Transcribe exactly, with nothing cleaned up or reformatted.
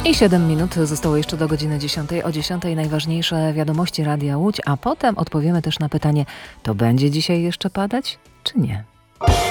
I siedem minut zostało jeszcze do godziny dziesiątej. O dziesiątej najważniejsze wiadomości Radia Łódź, a potem odpowiemy też na pytanie, to będzie dzisiaj jeszcze padać, czy nie?